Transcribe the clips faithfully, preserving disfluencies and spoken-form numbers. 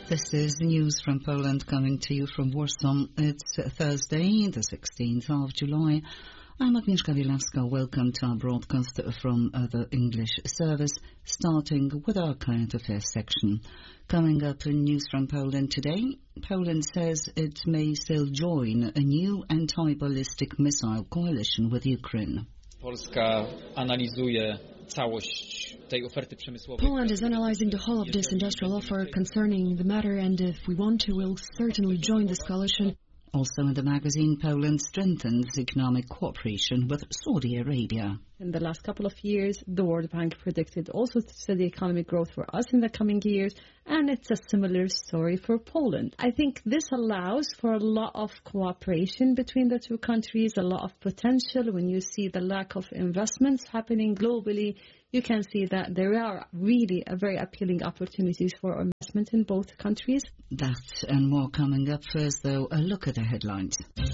This is news from Poland coming to you from Warsaw. It's Thursday, the sixteenth of July. I'm Agnieszka Wielawska. Welcome to our broadcast from uh, the English service, starting with our current affairs section. Coming up in news from Poland today, Poland says it may still join a new anti-ballistic missile coalition with Ukraine. Polska analizuje całość tej oferty przemysłowej. Poland is analyzing the whole of this industrial offer concerning the matter, and if we want to, we'll certainly join this coalition. Also in the magazine, Poland strengthens economic cooperation with Saudi Arabia. In the last couple of years, the World Bank predicted also steady economic growth for us in the coming years, and it's a similar story for Poland. I think this allows for a lot of cooperation between the two countries, a lot of potential. When you see the lack of investments happening globally, you can see that there are really a very appealing opportunities for investment in both countries. That and more coming up. First, though, a look at the headlines.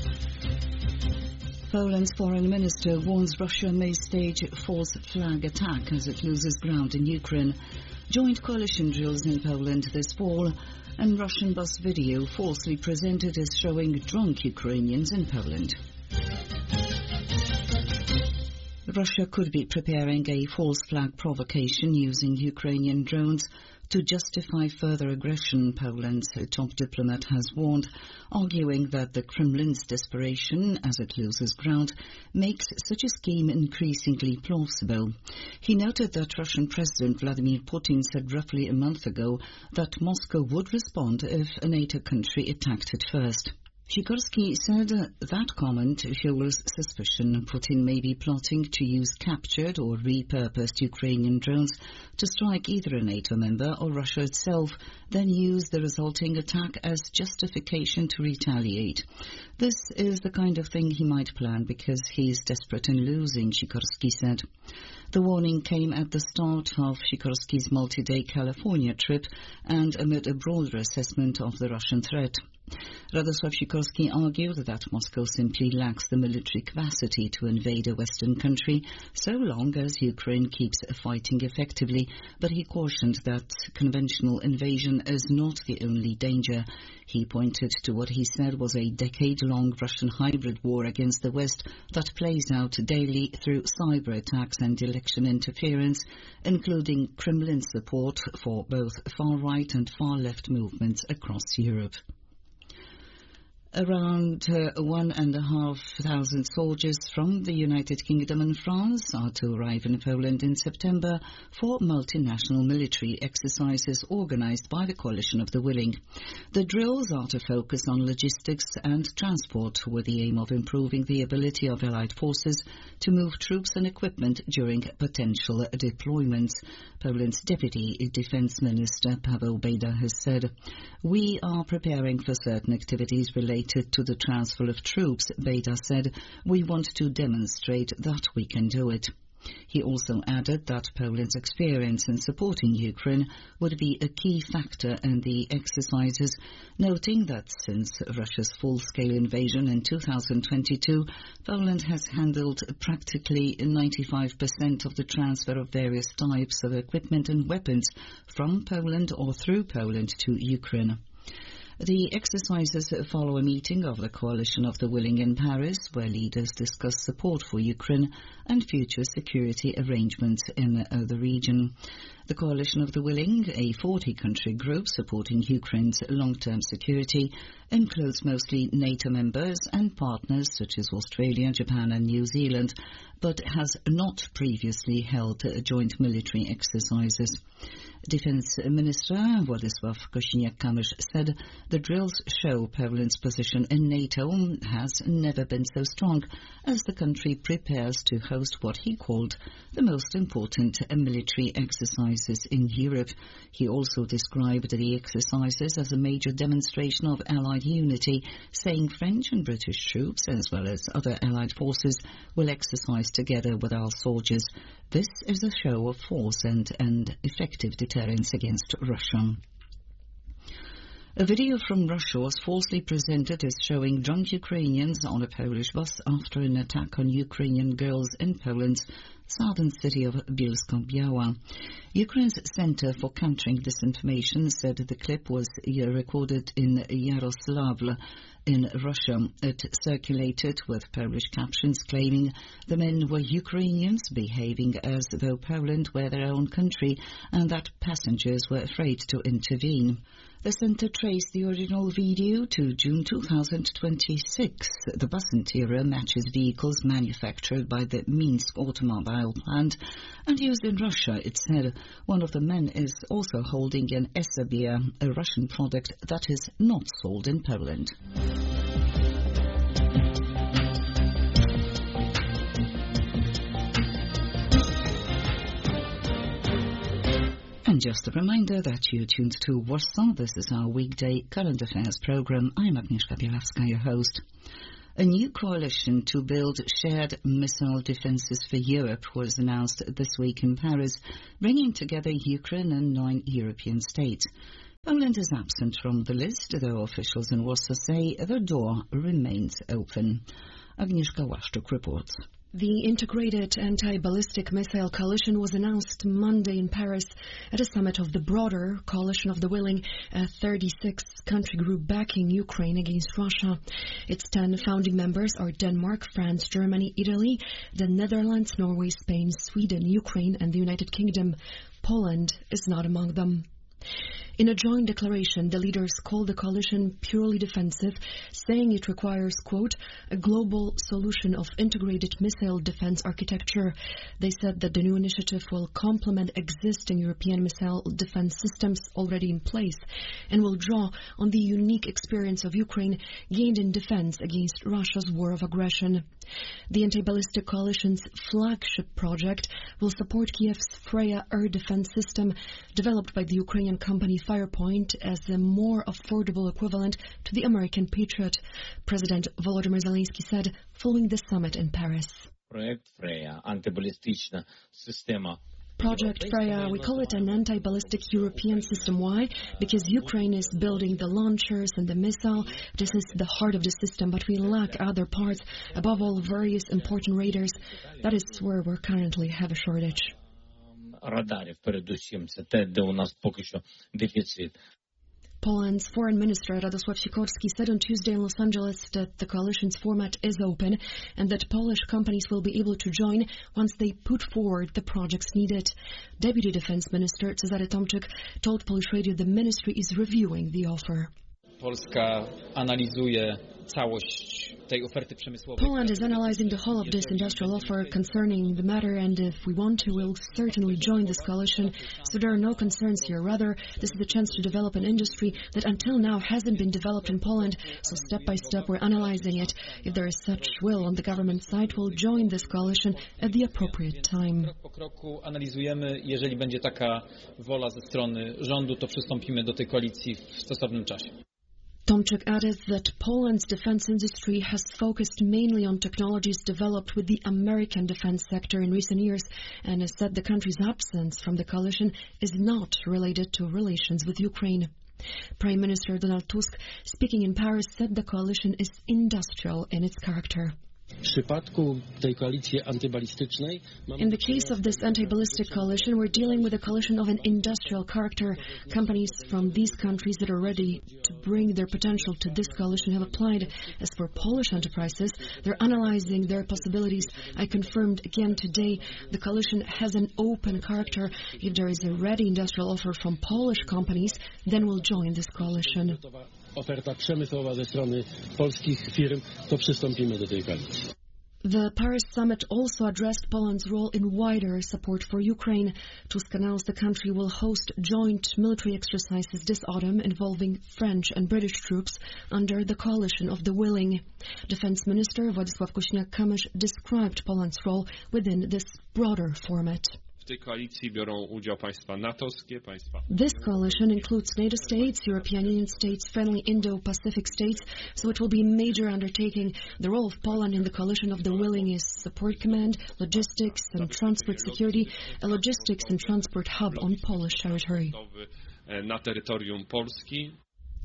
Poland's foreign minister warns Russia may stage a false flag attack as it loses ground in Ukraine. Joint coalition drills in Poland this fall, and Russian bus video falsely presented as showing drunk Ukrainians in Poland. Russia could be preparing a false flag provocation using Ukrainian drones to justify further aggression, Poland's top diplomat has warned, arguing that the Kremlin's desperation as it loses ground makes such a scheme increasingly plausible. He noted that Russian President Vladimir Putin said roughly a month ago that Moscow would respond if a NATO country attacked it first. Sikorski said uh, that comment fuels suspicion Putin may be plotting to use captured or repurposed Ukrainian drones to strike either a NATO member or Russia itself, then use the resulting attack as justification to retaliate. This is the kind of thing he might plan because he is desperate in losing, Sikorski said. The warning came at the start of Sikorski's multi-day California trip and amid a broader assessment of the Russian threat. Radosław Sikorski argued that Moscow simply lacks the military capacity to invade a Western country so long as Ukraine keeps fighting effectively, but he cautioned that conventional invasion is not the only danger. He pointed to what he said was a decade-long Russian hybrid war against the West that plays out daily through cyber attacks and election interference, including Kremlin support for both far-right and far-left movements across Europe. Around uh, one and a half thousand soldiers from the United Kingdom and France are to arrive in Poland in September for multinational military exercises organized by the Coalition of the Willing. The drills are to focus on logistics and transport with the aim of improving the ability of Allied forces to move troops and equipment during potential deployments. Poland's Deputy Defense Minister Paweł Bejda has said, "We are preparing for certain activities related to the transfer of troops," Bejda said. "We want to demonstrate that we can do it." He also added that Poland's experience in supporting Ukraine would be a key factor in the exercises, noting that since Russia's full-scale invasion in two thousand twenty-two, Poland has handled practically ninety-five percent of the transfer of various types of equipment and weapons from Poland or through Poland to Ukraine. The exercises follow a meeting of the Coalition of the Willing in Paris, where leaders discuss support for Ukraine and future security arrangements in uh, the region. The Coalition of the Willing, a forty-country group supporting Ukraine's long-term security, includes mostly NATO members and partners such as Australia, Japan and New Zealand, but has not previously held uh, joint military exercises. Defense Minister Władysław Kosiniak-Kamysz said the drills show Poland's position in NATO has never been so strong as the country prepares to host what he called the most important military exercises in Europe. He also described the exercises as a major demonstration of Allied unity, saying French and British troops, as well as other Allied forces, will exercise together with our soldiers. This is a show of force and, and effective deterrence against Russia. A video from Russia was falsely presented as showing drunk Ukrainians on a Polish bus after an attack on Ukrainian girls in Poland's southern city of Bielsko-Biała. Ukraine's Center for Countering Disinformation said the clip was recorded in Yaroslavl in Russia. It circulated with Polish captions claiming the men were Ukrainians behaving as though Poland were their own country and that passengers were afraid to intervene. The center traced the original video to June two thousand twenty-six. The bus interior matches vehicles manufactured by the Minsk automobile plant and used in Russia. It said one of the men is also holding an Essa beer, a Russian product that is not sold in Poland. And just a reminder that you tuned to Warsaw. This is our weekday current affairs program. I'm Agnieszka Bielawska, your host. A new coalition to build shared missile defenses for Europe was announced this week in Paris, bringing together Ukraine and nine European states. Poland is absent from the list, though officials in Warsaw say the door remains open. Agnieszka Łaszczuk reports. The Integrated Anti-Ballistic Missile Coalition was announced Monday in Paris at a summit of the broader Coalition of the Willing, a thirty-six country group backing Ukraine against Russia. Its ten founding members are Denmark, France, Germany, Italy, the Netherlands, Norway, Spain, Sweden, Ukraine, and the United Kingdom. Poland is not among them. In a joint declaration, the leaders called the coalition purely defensive, saying it requires, quote, a global solution of integrated missile defense architecture. They said that the new initiative will complement existing European missile defense systems already in place and will draw on the unique experience of Ukraine gained in defense against Russia's war of aggression. The anti-ballistic coalition's flagship project will support Kiev's Freya air defense system, developed by the Ukrainian company Firepoint as a more affordable equivalent to the American Patriot, President Volodymyr Zelensky said following the summit in Paris. Projekt Freya, антибалістична система. Project Freya, we call it an anti-ballistic European system. Why? Because Ukraine is building the launchers and the missile. This is the heart of the system, but we lack other parts, above all various important radars. That is where we currently have a shortage. Радарів, передусім, це те, де у нас поки що дефіцит. Poland's foreign minister Radosław Sikorski said on Tuesday in Los Angeles that the coalition's format is open and that Polish companies will be able to join once they put forward the projects needed. Deputy Defense Minister Cezary Tomczyk told Polish Radio the ministry is reviewing the offer. Polska analizuje całość tej oferty przemysłowej. Poland is analyzing the whole of this industrial offer concerning the matter, and if we want to, we'll certainly join this coalition. So there are no concerns here. Rather, this is a chance to develop an industry that until now hasn't been developed in Poland. So step by step, we're analyzing it. If there is such will on the government side, we'll join this coalition at the appropriate time. Krok po kroku analizujemy. Jeżeli będzie taka wola ze strony rządu, to przystąpimy do tej koalicji w stosownym czasie. Tomczyk added that Poland's defense industry has focused mainly on technologies developed with the American defense sector in recent years and has said the country's absence from the coalition is not related to relations with Ukraine. Prime Minister Donald Tusk, speaking in Paris, said the coalition is industrial in its character. In the case of this anti-ballistic coalition, we're dealing with a coalition of an industrial character. Companies from these countries that are ready to bring their potential to this coalition have applied. As for Polish enterprises, they're analyzing their possibilities. I confirmed again today the coalition has an open character. If there is a ready industrial offer from Polish companies, then we'll join this coalition. Oferta przemysłowa ze strony polskich firm, to przystąpimy do tej koalicji. The Paris summit also addressed Poland's role in wider support for Ukraine. Tusk announced the country will host joint military exercises this autumn involving French and British troops under the Coalition of the Willing. Defense Minister Władysław Kosiniak-Kamysz described Poland's role within this broader format. W tej koalicji biorą udział państwa natowskie, państwa... This coalition includes NATO states, European Union states, friendly Indo-Pacific states, so it will be a major undertaking. The role of Poland in the Coalition of the Willing is support command, logistics and transport security, a logistics and transport hub on Polish territory. Na terytorium Polski.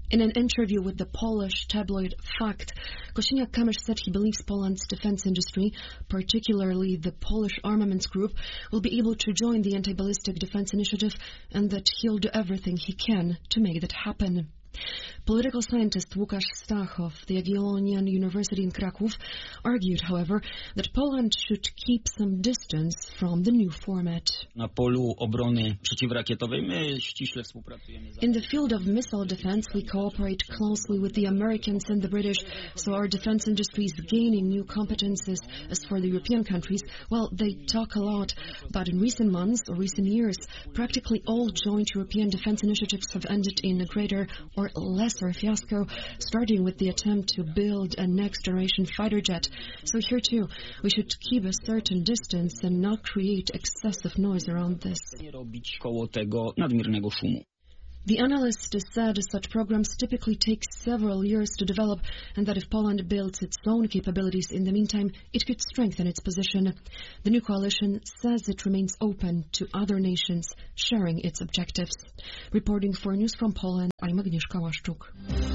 In an interview with the Polish tabloid Fakt, Kosiniak-Kamysz said he believes Poland's defense industry, particularly the Polish armaments group, will be able to join the anti-ballistic defense initiative and that he'll do everything he can to make that happen. Political scientist Łukasz Stach of the Jagiellonian University in Kraków argued, however, that Poland should keep some distance from the new format. Na polu obrony przeciwrakietowej my ściśle współpracujemy. In the field of missile defense, we cooperate closely with the Americans and the British, so our defense industry is gaining new competences. As for the European countries, well, they talk a lot, but in recent months or recent years, practically all joint European defense initiatives have ended in a greater or lesser fiasco, starting with the attempt to build a next-generation fighter jet. So here too, we should keep a certain distance and not create excessive noise around this. Nie robić koło tego nadmiernego szumu. The analyst said such programs typically take several years to develop and that if Poland builds its own capabilities in the meantime, it could strengthen its position. The new coalition says it remains open to other nations sharing its objectives. Reporting for News from Poland, I'm Agnieszka Łaszczuk.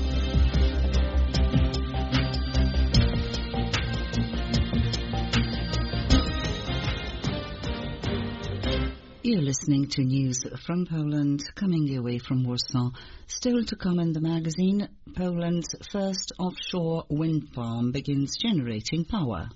You're listening to news from Poland, coming your way from Warsaw. Still to come in the magazine, Poland's first offshore wind farm begins generating power.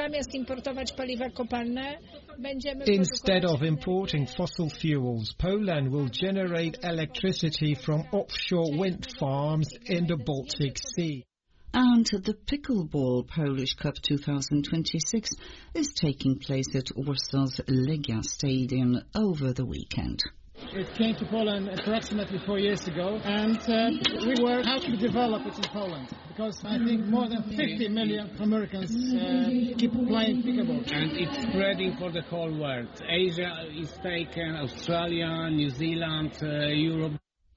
Instead of importing fossil fuels, Poland will generate electricity from offshore wind farms in the Baltic Sea. And the Pickleball Polish Cup two thousand twenty-six is taking place at Warsaw's Legia Stadium over the weekend. It came to Poland approximately four years ago, and uh, we were how to develop it in Poland, because I think more than fifty million Americans uh, keep playing pickleball. And it's spreading for the whole world. Asia is taken, Australia, New Zealand, uh, Europe.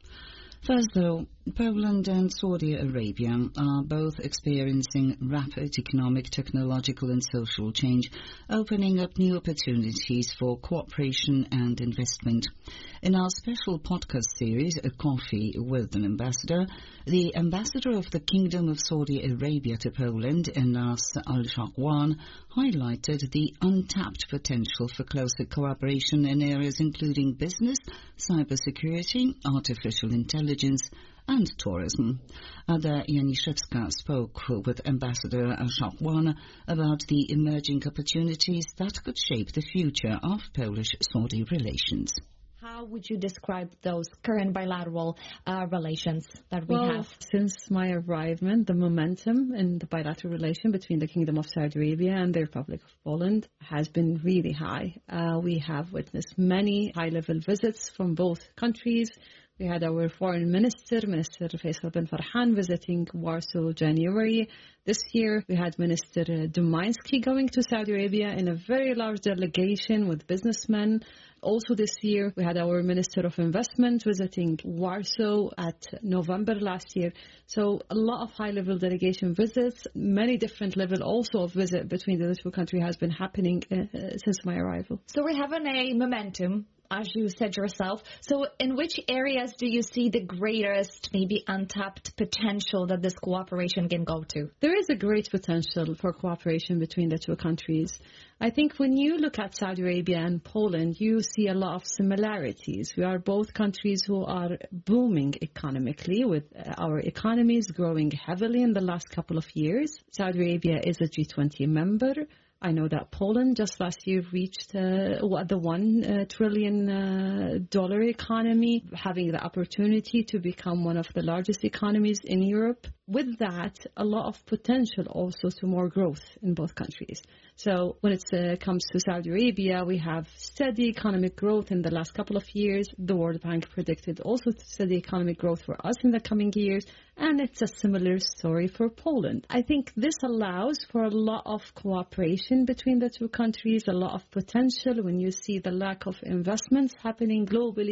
First, though, Poland and Saudi Arabia are both experiencing rapid economic, technological and social change, opening up new opportunities for cooperation and investment. In our special podcast series, A Coffee with an Ambassador, the ambassador of the Kingdom of Saudi Arabia to Poland, Anas Al-Shaqwan, highlighted the untapped potential for closer cooperation in areas including business, cybersecurity, artificial intelligence, and tourism. Ada Janiszewska spoke with Ambassador Al-Shaqwan about the emerging opportunities that could shape the future of Polish-Saudi relations. How would you describe those current bilateral uh, relations that we well, have? Since my arrival, the momentum in the bilateral relation between the Kingdom of Saudi Arabia and the Republic of Poland has been really high. Uh, we have witnessed many high-level visits from both countries. We had our foreign minister, Minister Faisal bin Farhan, visiting Warsaw January. This year, we had Minister Domański going to Saudi Arabia in a very large delegation with businessmen. Also this year, we had our Minister of Investment visiting Warsaw at November last year. So a lot of high-level delegation visits, many different levels also of visit between the two countries has been happening uh, since my arrival. So we're having a momentum, as you said yourself. So in which areas do you see the greatest, maybe untapped potential that this cooperation can go to? There is a great potential for cooperation between the two countries. I think when you look at Saudi Arabia and Poland, you see a lot of similarities. We are both countries who are booming economically, with our economies growing heavily in the last couple of years. Saudi Arabia is a G twenty member. I know that Poland just last year reached uh, the one uh, trillion uh, dollar economy, having the opportunity to become one of the largest economies in Europe. With that, a lot of potential also to more growth in both countries. So when it uh, comes to Saudi Arabia, we have steady economic growth in the last couple of years. The World Bank predicted also steady economic growth for us in the coming years. And it's a similar story for Poland. I think this allows for a lot of cooperation between the two countries, a lot of potential when you see the lack of investments happening globally.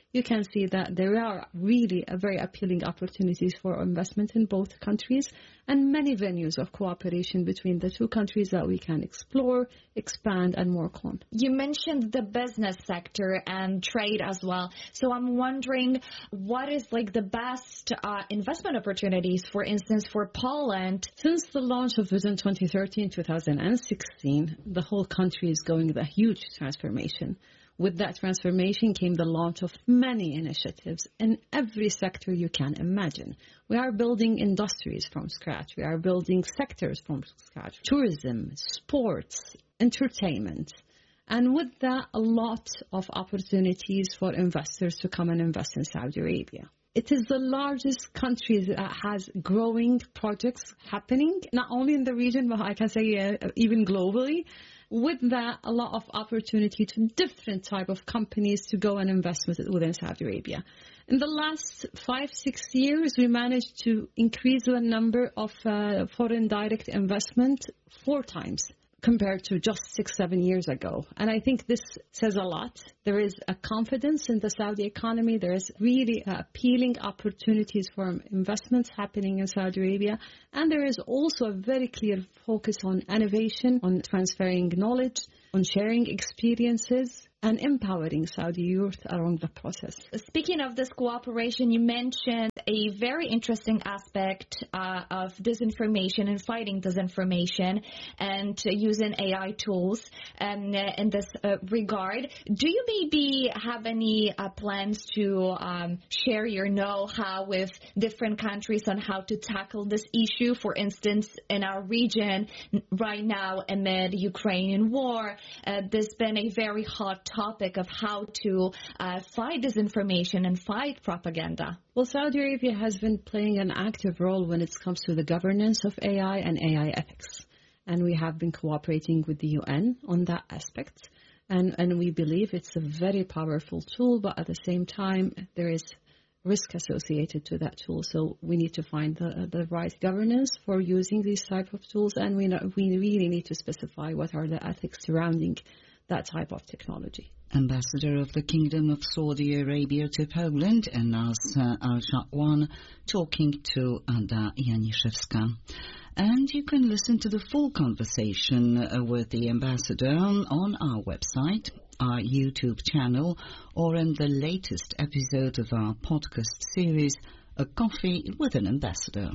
you can see that there are really a very appealing opportunities for investment in both countries and many venues of cooperation between the two countries that we can explore, expand, and work on. You mentioned the business sector and trade as well. So I'm wondering, what is like the best uh, investment opportunities, for instance, for Poland? Since the launch of Vision twenty thirteen to twenty sixteen, the whole country is going a huge transformation. With that transformation came the launch of many initiatives in every sector you can imagine. We are building industries from scratch. We are building sectors from scratch. Tourism, sports, entertainment. And with that, a lot of opportunities for investors to come and invest in Saudi Arabia. It is the largest country that has growing projects happening, not only in the region, but I can say uh, even globally. With that, a lot of opportunity to different type of companies to go and invest within Saudi Arabia. In the last five, six years, we managed to increase the number of uh, foreign direct investment four times compared to just six, seven years ago. And I think this says a lot. There is a confidence in the Saudi economy. There is really appealing opportunities for investments happening in Saudi Arabia. And there is also a very clear focus on innovation, on transferring knowledge, on sharing experiences, and empowering Saudi youth along the process. Speaking of this cooperation, you mentioned a very interesting aspect uh, of disinformation and fighting disinformation and uh, using A I tools um, in this uh, regard. Do you maybe have any uh, plans to um, share your know-how with different countries on how to tackle this issue? For instance, in our region right now, amid Ukrainian war, uh, there's been a very hot topic of how to uh, fight disinformation and fight propaganda. Well, Saudi Arabia has been playing an active role when it comes to the governance of A I and A I ethics. And we have been cooperating with the U N on that aspect. And, and we believe it's a very powerful tool, but at the same time, there is risk associated to that tool. So we need to find the, the right governance for using these type of tools. And we, know, we really need to specify what are the ethics surrounding that type of technology. Ambassador of the Kingdom of Saudi Arabia to Poland, Enas Al-Shaqwan, talking to Ada Janiszewska. And you can listen to the full conversation with the ambassador on our website, our YouTube channel, or in the latest episode of our podcast series, A Coffee with an Ambassador.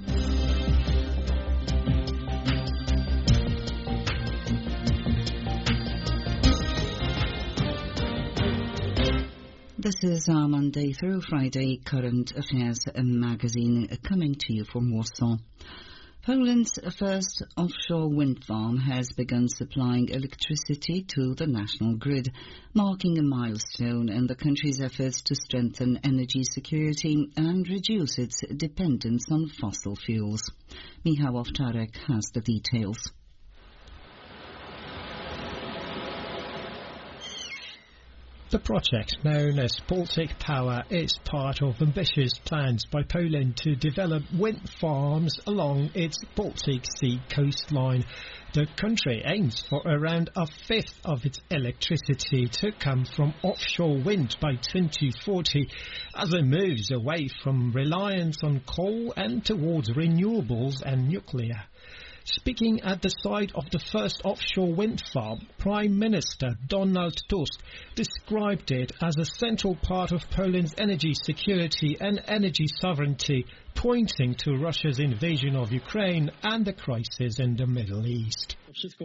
This is our Monday through Friday current affairs magazine coming to you from Warsaw. Poland's first offshore wind farm has begun supplying electricity to the national grid, marking a milestone in the country's efforts to strengthen energy security and reduce its dependence on fossil fuels. Michał Owczarek has the details. The project, known as Baltic Power, is part of ambitious plans by Poland to develop wind farms along its Baltic Sea coastline. The country aims for around a fifth of its electricity to come from offshore wind by twenty forty, as it moves away from reliance on coal and towards renewables and nuclear. Speaking at the site of the first offshore wind farm, Prime Minister Donald Tusk described it as a central part of Poland's energy security and energy sovereignty, pointing to Russia's invasion of Ukraine and the crisis in the Middle East.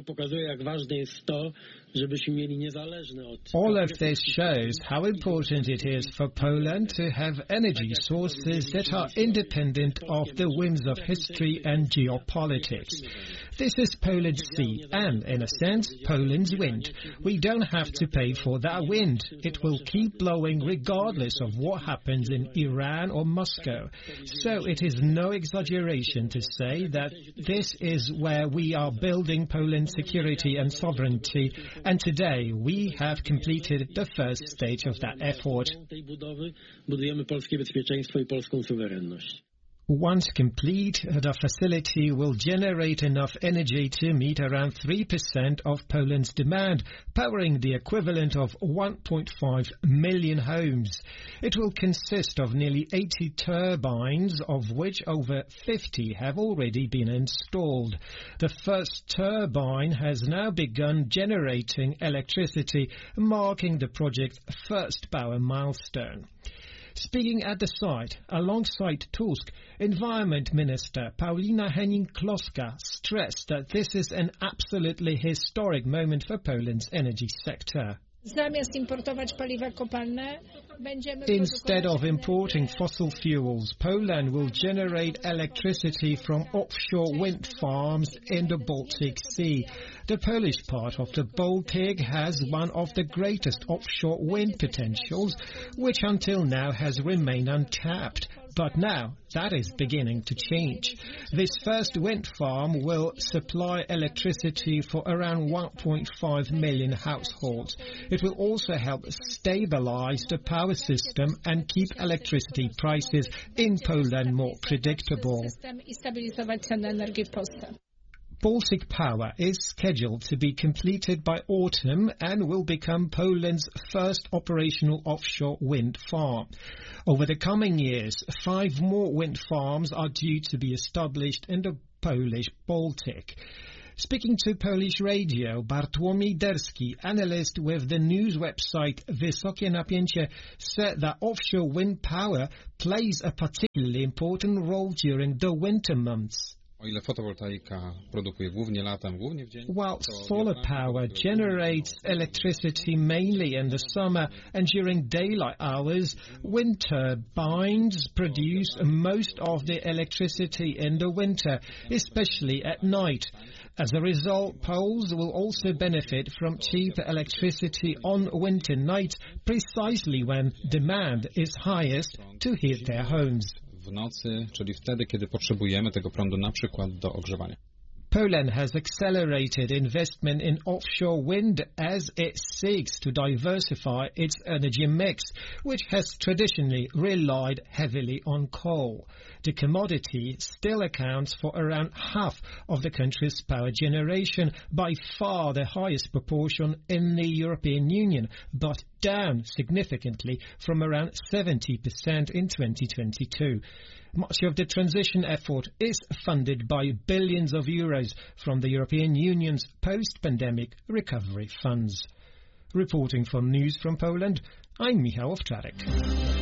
All of this shows how important it is for Poland to have energy sources that are independent of the whims of history and geopolitics. This is Poland's sea and, in a sense, Poland's wind. We don't have to pay for that wind. It will keep blowing regardless of what happens in Iran or Moscow. So it is no exaggeration to say that this is where we are building Poland's security and sovereignty, and today we have completed the first stage of that effort. Once complete, the facility will generate enough energy to meet around three percent of Poland's demand, powering the equivalent of one point five million homes. It will consist of nearly eighty turbines, of which over fifty have already been installed. The first turbine has now begun generating electricity, marking the project's first power milestone. Speaking at the site, alongside Tusk, Environment Minister Paulina Henning-Kloska stressed that this is an absolutely historic moment for Poland's energy sector. Instead of importing fossil fuels, Poland will generate electricity from offshore wind farms in the Baltic Sea. The Polish part of the Baltic has one of the greatest offshore wind potentials, which until now has remained untapped. But now that is beginning to change. This first wind farm will supply electricity for around one point five million households. It will also help stabilize the power system and keep electricity prices in Poland more predictable. Baltic Power is scheduled to be completed by autumn and will become Poland's first operational offshore wind farm. Over the coming years, five more wind farms are due to be established in the Polish Baltic. Speaking to Polish radio, Bartłomiej Derski, analyst with the news website Wysokie Napięcie, said that offshore wind power plays a particularly important role during the winter months. While solar power generates electricity mainly in the summer and during daylight hours, wind turbines produce most of the electricity in the winter, especially at night. As a result, Poles will also benefit from cheaper electricity on winter nights, precisely when demand is highest to heat their homes. W nocy, czyli wtedy, kiedy potrzebujemy tego prądu na przykład do ogrzewania. Poland has accelerated investment in offshore wind as it seeks to diversify its energy mix, which has traditionally relied heavily on coal. The commodity still accounts for around half of the country's power generation, by far the highest proportion in the European Union, but down significantly from around seventy percent in twenty twenty-two. Much of the transition effort is funded by billions of euros from the European Union's post-pandemic recovery funds. Reporting for News from Poland, I'm Michał Owczarek.